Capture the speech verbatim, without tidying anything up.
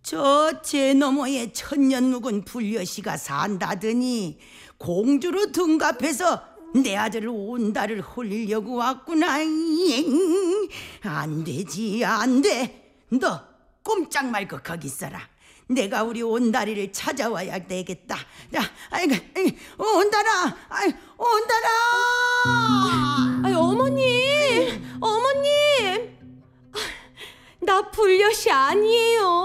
저 제 너머에 천년 묵은 불려시가 산다더니 공주로 둔갑해서 내 아들 온달을 홀리려고 왔구나. 잉. 안 되지, 안 돼. 너 꼼짝 말고 거기 있어라. 내가 우리 온달이를 찾아와야 되겠다. 자, 아이고, 온달아, 아이, 온달아. 아이, 어머님, 어머님, 나 불려시 아니에요.